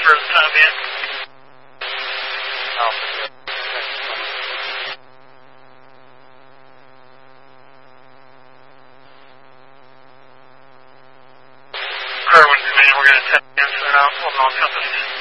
for the time being. Alpha. Kerwin, Command, we're going to tap in for an holding on compass.